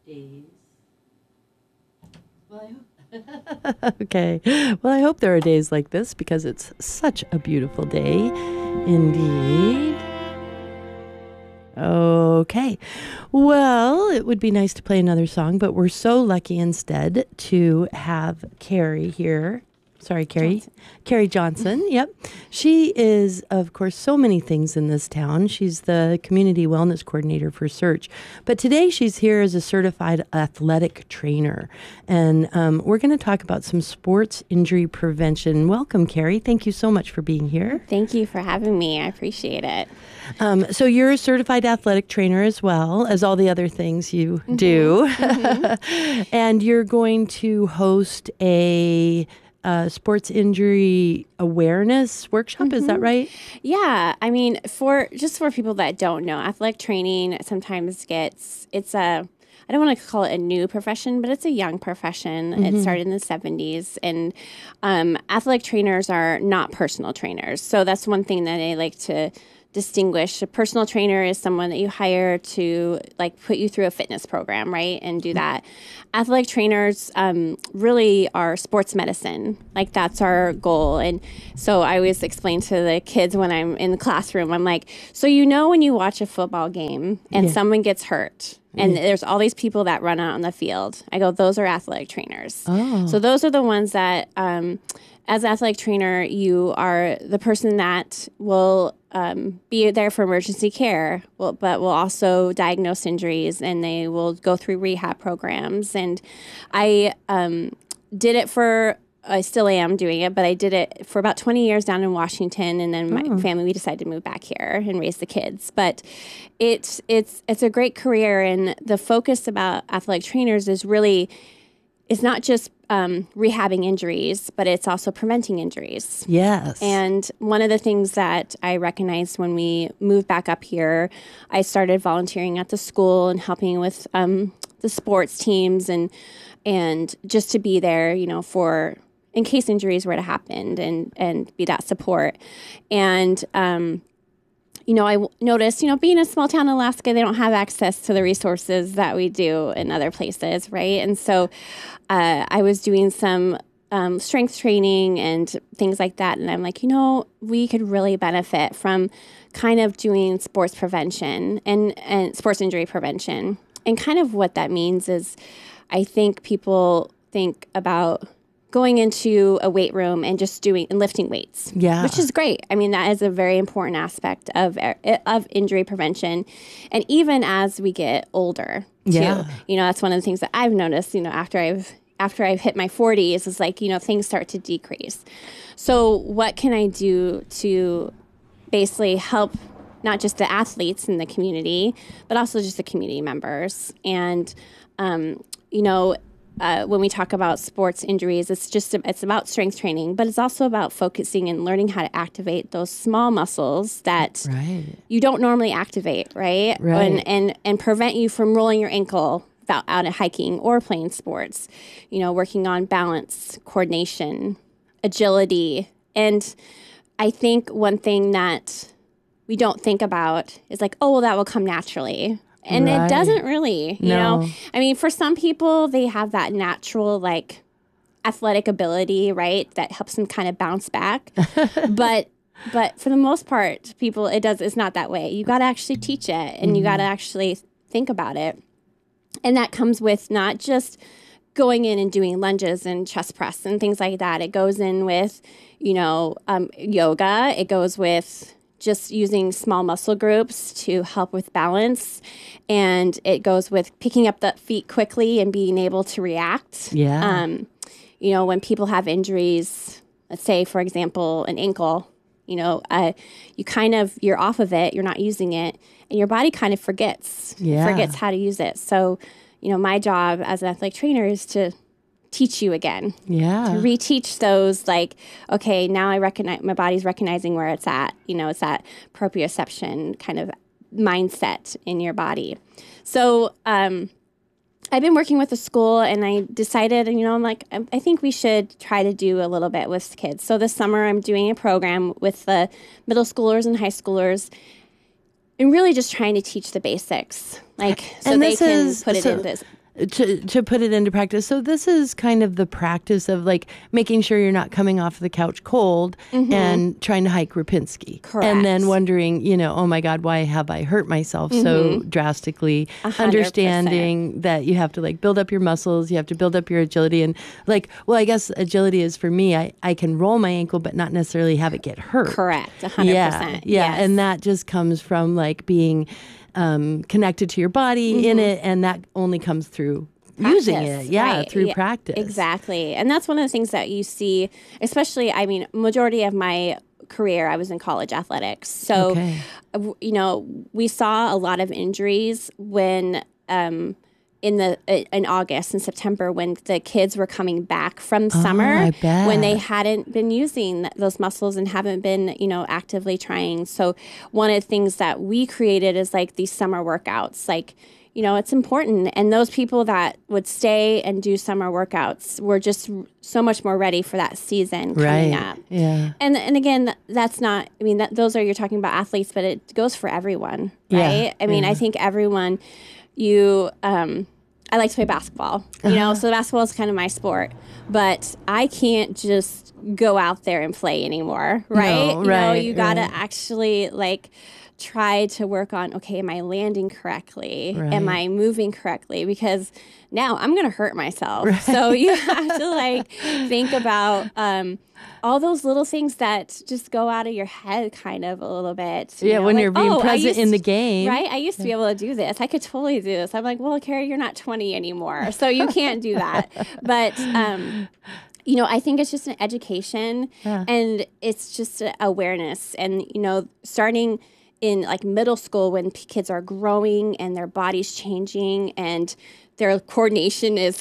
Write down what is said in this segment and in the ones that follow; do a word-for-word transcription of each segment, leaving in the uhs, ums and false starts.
days. Well, I hope. Okay. Well, I hope there are days like this because it's such a beautiful day indeed. Okay. Well, it would be nice to play another song, but we're so lucky instead to have Carrie here. Sorry, Carrie. Johnson. Carrie Johnson. Yep. She is, of course, so many things in this town. She's the community wellness coordinator for Search. But today she's here as a certified athletic trainer. And um, we're going to talk about some sports injury prevention. Welcome, Carrie. Thank you so much for being here. Thank you for having me. I appreciate it. Um, so you're a certified athletic trainer as well as all the other things you mm-hmm. do. Mm-hmm. And you're going to host a Uh, sports injury awareness workshop. Mm-hmm. Is that right? Yeah. I mean, for just for people that don't know, athletic training sometimes gets, it's a, I don't want to call it a new profession, but it's a young profession. Mm-hmm. It started in the seventies. And um, athletic trainers are not personal trainers. So that's one thing that I like to distinguish. A personal trainer is someone that you hire to like put you through a fitness program, right? And do that. Athletic trainers um, really are sports medicine. Like that's our goal. And so I always explain to the kids when I'm in the classroom, I'm like, so you know when you watch a football game and yeah. someone gets hurt and yeah. there's all these people that run out on the field. I go, those are athletic trainers. Oh. So those are the ones that um, as an athletic trainer, you are the person that will um, be there for emergency care, will, but will also diagnose injuries, and they will go through rehab programs. And I um, did it for, I still am doing it, but I did it for about twenty years down in Washington, and then my oh. family, we decided to move back here and raise the kids. But it's it's it's a great career, and the focus about athletic trainers is really, it's not just um, rehabbing injuries, but it's also preventing injuries. Yes. And one of the things that I recognized when we moved back up here, I started volunteering at the school and helping with um, the sports teams and and just to be there, you know, for in case injuries were to happen and, and be that support. And um You know, I noticed, you know, being a small town in Alaska, they don't have access to the resources that we do in other places, right? And so uh, I was doing some um, strength training and things like that. And I'm like, you know, we could really benefit from kind of doing sports prevention and, and sports injury prevention. And kind of what that means is I think people think about going into a weight room and just doing and lifting weights, yeah, which is great. I mean, that is a very important aspect of of injury prevention, and even as we get older, too. Yeah. You know, that's one of the things that I've noticed. You know, after I've after I've hit my forties, is like you know things start to decrease. So, what can I do to basically help not just the athletes in the community, but also just the community members? And um, you know. Uh, when we talk about sports injuries, it's just it's about strength training, but it's also about focusing and learning how to activate those small muscles that right. you don't normally activate, right? Right. And, and and prevent you from rolling your ankle out, out hiking or playing sports. You know, working on balance, coordination, agility, and I think one thing that we don't think about is like, oh, well, that will come naturally. And right. it doesn't really, you no. know, I mean, for some people, they have that natural, like, athletic ability, right? That helps them kind of bounce back. but but for the most part, people, it does, it's not that way. You got to actually teach it and mm-hmm. you got to actually think about it. And that comes with not just going in and doing lunges and chest press and things like that. It goes in with, you know, um, yoga. It goes with just using small muscle groups to help with balance. And it goes with picking up the feet quickly and being able to react. Yeah. Um, you know, when people have injuries, let's say, for example, an ankle, you know, uh, you kind of, you're off of it, you're not using it, and your body kind of forgets, yeah. forgets how to use it. So, you know, my job as an athletic trainer is to teach you again. Yeah. To reteach those, like, okay, now I recognize, my body's recognizing where it's at. You know, it's that proprioception kind of mindset in your body. So um, I've been working with the school, and I decided, you know, I'm like, I, I think we should try to do a little bit with kids. So this summer I'm doing a program with the middle schoolers and high schoolers, and really just trying to teach the basics, like, so and they this can is, put it so, in this. to to put it into practice. So this is kind of the practice of like making sure you're not coming off the couch cold mm-hmm. and trying to hike Rapinski. Correct. And then wondering, you know, oh my God, why have I hurt myself mm-hmm. so drastically? one hundred percent. Understanding that you have to like build up your muscles, you have to build up your agility. And like, well, I guess agility is for me, I, I can roll my ankle, but not necessarily have it get hurt. Correct. one hundred percent. Yeah. Yeah. Yes. And that just comes from like being um, connected to your body mm-hmm. in it. And that only comes through practice, using it. Yeah. Right. Through yeah, practice. Exactly. And that's one of the things that you see, especially, I mean, majority of my career, I was in college athletics. So, okay. you know, we saw a lot of injuries when, um, in the in August and September when the kids were coming back from summer, oh, I bet. when they hadn't been using those muscles and haven't been, you know, actively trying. So one of the things that we created is like these summer workouts, like, you know, it's important. And those people that would stay and do summer workouts were just so much more ready for that season coming right. up. Yeah. And and again, that's not, I mean, that, those are, you're talking about athletes, but it goes for everyone, right? Yeah. I mean, yeah. I think everyone, you, um, I like to play basketball, you know, uh-huh. so basketball is kind of my sport, but I can't just go out there and play anymore, right? No, you right, know, you got to right. actually like try to work on, okay, am I landing correctly? Right. Am I moving correctly? Because now I'm going to hurt myself. Right. So you have to like think about um, all those little things that just go out of your head kind of a little bit. You yeah, know? when like, you're being oh, present in the game. Right? I used to be able to do this. I could totally do this. I'm like, well, Carrie, you're not twenty anymore, so you can't do that. But, um, you know, I think it's just an education yeah. and it's just awareness. And, you know, starting in like middle school when p- kids are growing and their body's changing and their coordination is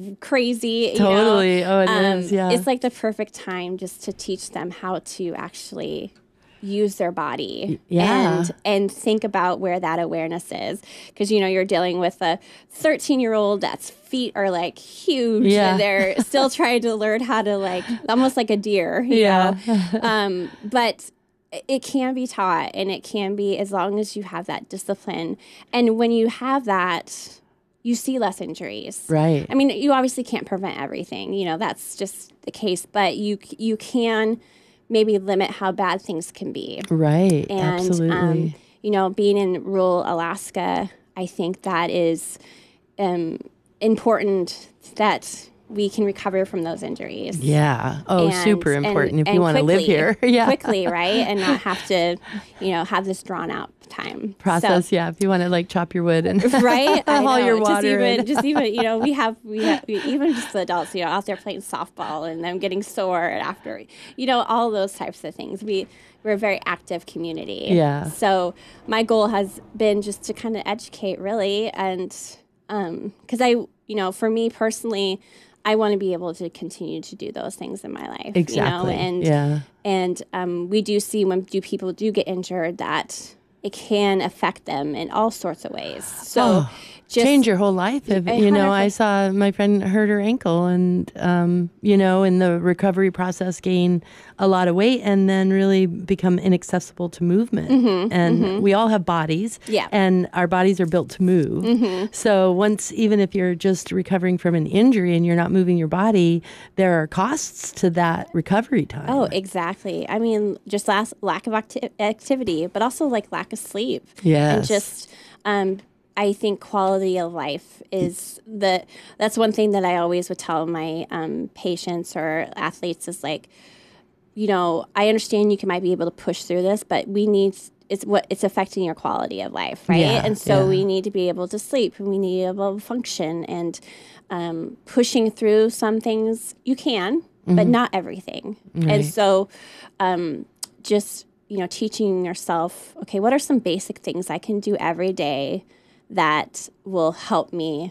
crazy. Totally. You know? Oh, it um, is. Yeah. It's like the perfect time just to teach them how to actually use their body yeah. and and think about where that awareness is. Because, you know, you're dealing with a thirteen-year-old that's feet are like huge yeah. and they're still trying to learn how to like, almost like a deer, you yeah. know? um, but it can be taught and it can be as long as you have that discipline. And when you have that, you see less injuries. Right. I mean, you obviously can't prevent everything. You know, that's just the case. But you you can maybe limit how bad things can be. Right. And, absolutely. Um, you know, being in rural Alaska, I think that is um, important that we can recover from those injuries. Yeah. Oh, and, super important and, if you want to live here. yeah. Quickly, right? And not have to, you know, have this drawn out time. Process, so, yeah. If you want to like chop your wood and right? haul your water. Just even, and just even, you know, we have, we have, even just the adults, you know, out there playing softball and them getting sore after, you know, all those types of things. We, we're a very active community. Yeah. So my goal has been just to kind of educate really. And, um, cause I, you know, for me personally, I want to be able to continue to do those things in my life. Exactly. You know? And, yeah. and um, we do see when do people do get injured that it can affect them in all sorts of ways. So oh, just change your whole life. If, you know, I saw my friend hurt her ankle and, um, you know, in the recovery process gain a lot of weight and then really become inaccessible to movement. Mm-hmm, and mm-hmm. we all have bodies. Yeah. And our bodies are built to move. Mm-hmm. So once, even if you're just recovering from an injury and you're not moving your body, there are costs to that recovery time. Oh, exactly. I mean, just last, lack of acti- activity, but also like lack of sleep. Yes. And just, um, I think quality of life is the, that's one thing that I always would tell my um, patients or athletes is like, you know, I understand you can might be able to push through this, but we need, it's what it's affecting your quality of life, right? Yeah, and so yeah. we need to be able to sleep and we need to be able to function and um, pushing through some things you can, mm-hmm. but not everything. Right. And so um, just, you know, teaching yourself, okay, what are some basic things I can do every day that will help me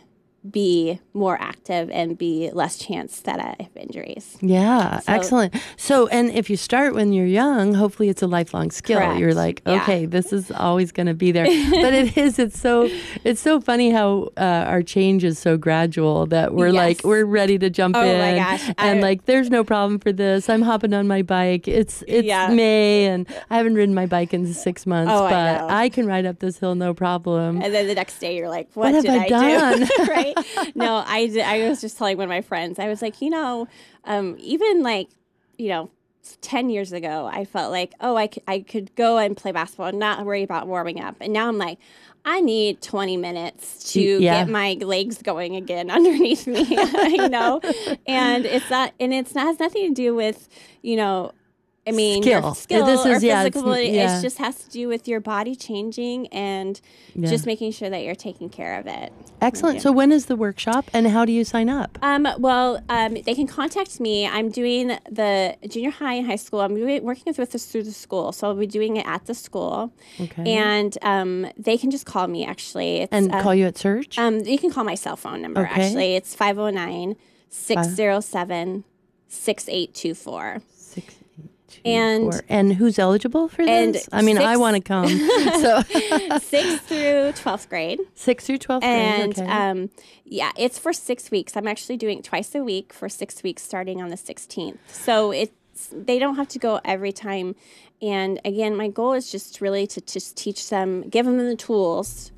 be more active and be less chance that I have injuries. Yeah, so, excellent. So, and if you start when you're young, hopefully it's a lifelong skill. Correct. You're like, okay, yeah. this is always going to be there. But it is, it's so, it's so funny how uh, our change is so gradual that we're yes. like, we're ready to jump oh in. My gosh. And I, like, there's no problem for this. I'm hopping on my bike. It's, it's yeah. May and I haven't ridden my bike in six months, oh, but I, I can ride up this hill, no problem. And then the next day you're like, what, what have did I, I done? do? Right? no, I, did, I was just telling one of my friends, I was like, you know, um, even like, you know, ten years ago, I felt like, oh, I, c- I could go and play basketball and not worry about warming up. And now I'm like, I need twenty minutes to Yeah. get my legs going again underneath me, you know? And it's not, and it's not, has nothing to do with, you know, I mean, Skill. your skill This is- or yeah, physical it's- ability. yeah. It just has to do with your body changing and Yeah. just making sure that you're taking care of it. Excellent. So when is the workshop and how do you sign up? Um, well, um, they can contact me. I'm doing the junior high and high school. I'm doing, working with this through the school. So I'll be doing it at the school. Okay. And um, they can just call me, actually. It's, And uh, call you at Surge? Um, you can call my cell phone number, Okay. actually. It's five oh nine, six oh seven, six eight two four. Six, eight, two, and- four. And who's eligible for and this? I mean, I six- want to come. So sixth through twelfth grade. sixth through twelfth And grade. Okay. um, yeah, it's for six weeks. I'm actually doing it twice a week for six weeks starting on the sixteenth. So it's they don't have to go every time. And again, my goal is just really to just teach them, give them the tools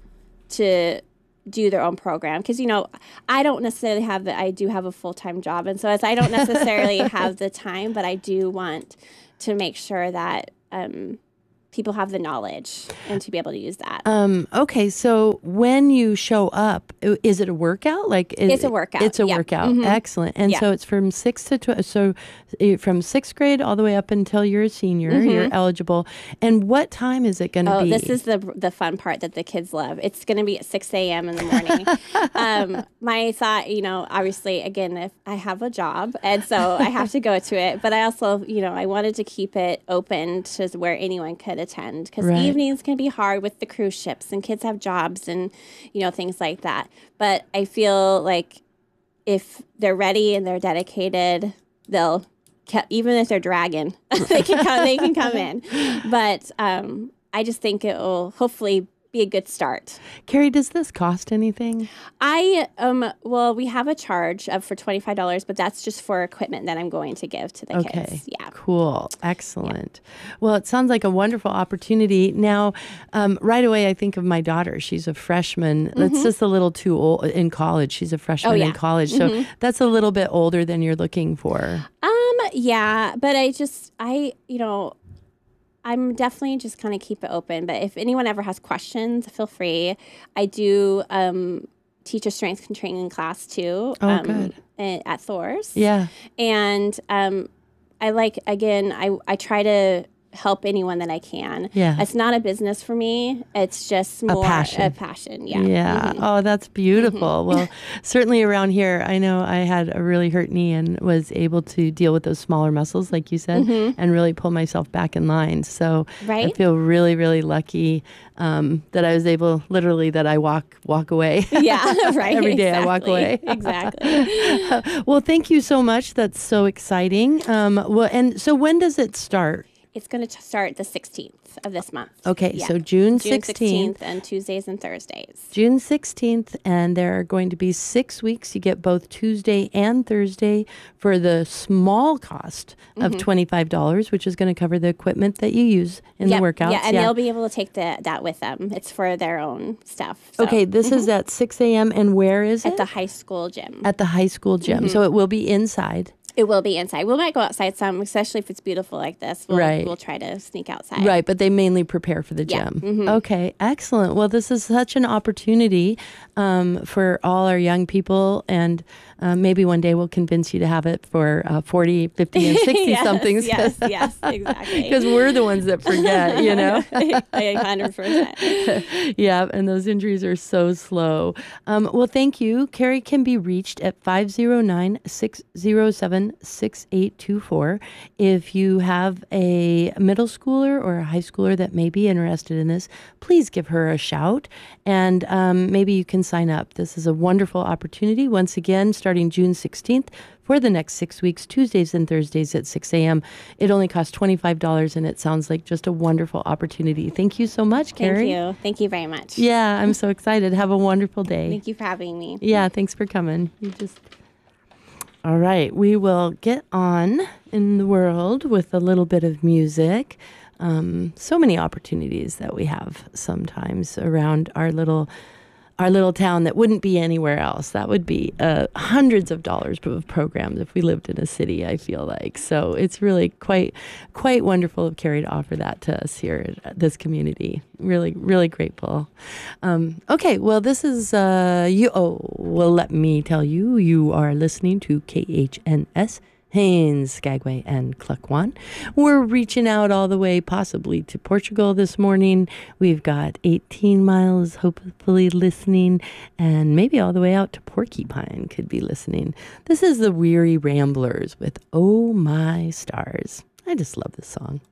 to do their own program. Because, you know, I don't necessarily have the, I do have a full-time job. And so as I don't necessarily have the time, but I do want to make sure that um, people have the knowledge and to be able to use that. Um, okay, so when you show up, i- is it a workout? Like is, It's a workout, It's a yeah. workout. Mhm. Excellent. And Yeah. so it's from six to twelve. So uh, from sixth grade all the way up until you're a senior, you're eligible. And what time is it going to Oh, be? this is the the fun part that the kids love. It's going to be at six a.m. in the morning. um, my thought, you know, obviously, again, if I have a job, and so I have to go to it, but I also, you know, I wanted to keep it open to where anyone could attend because Right. evenings can be hard with the cruise ships and kids have jobs and, you know, things like that. But I feel like if they're ready and they're dedicated, they'll ke- even if they're dragging, they can come. They can come in. But um, I just think it will hopefully be a good start. Carrie, does this cost anything? I um well, we have a charge of for twenty five dollars, but that's just for equipment that I'm going to give to the Okay. kids. Yeah. Cool. Excellent. Well, it sounds like a wonderful opportunity. Now, um, right away, I think of my daughter. She's a freshman. That's just a little too old in college. She's a freshman Mm-hmm. Oh, in yeah. college. So that's a little bit older than you're looking for. Um. Yeah, but I just I you know. I'm definitely just kind of keep it open. But if anyone ever has questions, feel free. I do um, teach a strength training class too. Oh, um, good. a- At Thor's. Yeah. And um, I like, again, I, I try to help anyone that I can. Yeah. It's not a business for me. It's just more passion. a passion. Yeah. Yeah. Oh, that's beautiful. Well, certainly around here, I know I had a really hurt knee and was able to deal with those smaller muscles, like you said, and really pull myself back in line. So I Right. feel really, really lucky um, that I was able, literally, that I walk walk away. Yeah, right. Every day I walk away. Exactly. Well, thank you so much. That's so exciting. Um, well, and so when does it start? It's going to start the sixteenth of this month. Okay, Yeah. so June June sixteenth. sixteenth and Tuesdays and Thursdays. June sixteenth, and there are going to be six weeks. You get both Tuesday and Thursday for the small cost of twenty-five dollars, which is going to cover the equipment that you use in Yep. the workouts. Yeah, and they'll be able to take the, that with them. It's for their own stuff. So, Okay, this is at six a.m., and where is at it? the high school gym. At the high school gym. So it will be inside. It will be inside. We might go outside some, especially if it's beautiful like this. We'll, Right. We'll try to sneak outside. Right, but they mainly prepare for the Yeah. gym. Okay, excellent. Well, this is such an opportunity um, for all our young people, and uh, maybe one day we'll convince you to have it for uh, forty, fifty, and sixty yes, somethings. Yes, yes, exactly. Because we're the ones that forget, you know? one hundred percent. Yeah, and those injuries are so slow. Um, well, thank you. Carrie can be reached at five oh nine, six oh seven, six eight two four. If you have a middle schooler or a high schooler that may be interested in this, please give her a shout, and um, maybe you can sign up. This is a wonderful opportunity. Once again, starting June sixteenth, for the next six weeks, Tuesdays and Thursdays at six a.m. It only costs twenty-five dollars, and it sounds like just a wonderful opportunity. Thank you so much, Carrie. Thank you. Thank you very much. Yeah, I'm so excited. Have a wonderful day. Thank you for having me. Yeah, thanks for coming. You just All right, we will get on in the world with a little bit of music. Um, so many opportunities that we have sometimes around our little our little town that wouldn't be anywhere else. That would be uh, hundreds of dollars of programs if we lived in a city, I feel like. So it's really quite quite wonderful of Carrie to offer that to us here at this community. Really, really grateful. Um, okay, well, this is, uh, you. oh, well, let me tell you, you are listening to K H N S Haines, Skagway, and Cluckwan. We're reaching out all the way possibly to Portugal this morning. We've got eighteen miles hopefully listening, and maybe all the way out to Porcupine could be listening. This is the Weary Ramblers with Oh My Stars. I just love this song.